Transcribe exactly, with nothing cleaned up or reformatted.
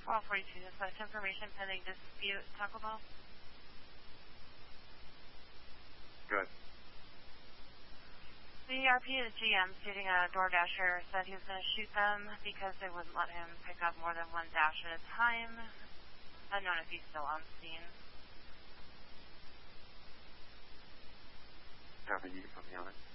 four forty-two, dispatch information pending dispute, Taco Bell. Good. The E R P is G M stating a DoorDasher said he was going to shoot them because they wouldn't let him pick up more than one dash at a time. Unknown if he's still on scene. Copy, you from the other.